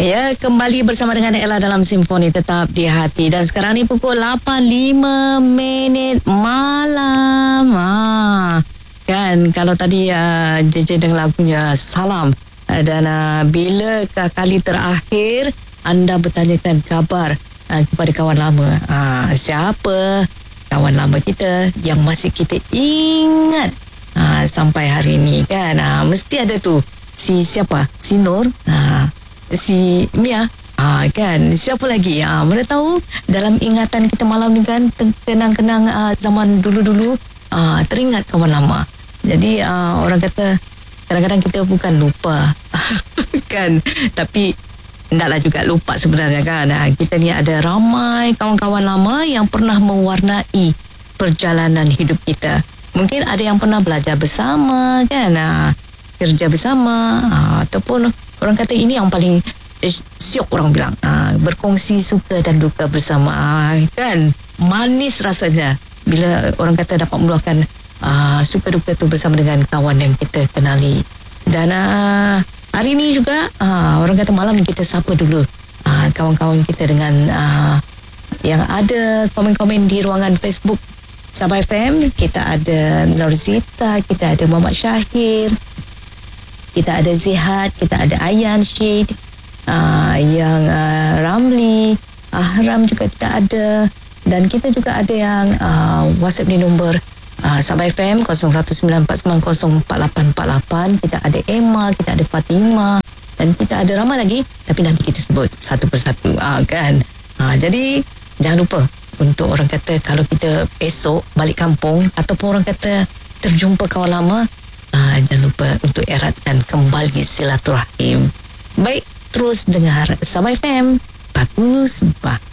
Ya, kembali bersama dengan Ella dalam Simfoni Tetap di Hati. Dan sekarang ni pukul 8.05 malam. Kan, kalau tadi JJ dengan lagunya Salam. Dan bilakah kali terakhir anda bertanyakan kabar kepada kawan lama? Siapa kawan lama kita yang masih kita ingat sampai hari ni kan? Mesti ada tu. Si siapa? Si Nur. Si Mia, kan, siapa lagi? Mana tahu dalam ingatan kita malam ni kan, kenang-kenang zaman dulu-dulu, teringat kawan lama. Jadi orang kata kadang-kadang kita bukan lupa kan, tapi hendaklah juga lupa sebenarnya kan. Kita ni ada ramai kawan-kawan lama yang pernah mewarnai perjalanan hidup kita. Mungkin ada yang pernah belajar bersama kan, kerja bersama, ataupun orang kata ini yang paling syok orang bilang, berkongsi suka dan duka bersama, kan, manis rasanya bila orang kata dapat meluahkan suka duka tu bersama dengan kawan yang kita kenali. Dan hari ni juga orang kata malam ni kita sapa dulu kawan-kawan kita dengan yang ada komen-komen di ruangan Facebook Sabah FM. Kita ada Norzita, kita ada Muhammad Syahir, kita ada Zihat, kita ada Ayan Syed, yang Ramli, Ahram juga kita ada. Dan kita juga ada yang WhatsApp di nombor Sabah FM 0194904848. Kita ada Emma, kita ada Fatimah, dan kita ada ramai lagi, tapi nanti kita sebut satu persatu, kan. Jadi jangan lupa untuk orang kata kalau kita esok balik kampung ataupun orang kata terjumpa kawan lama, jangan lupa untuk eratkan kembali silaturahim. Baik, terus dengar Sabah FM. Bagus,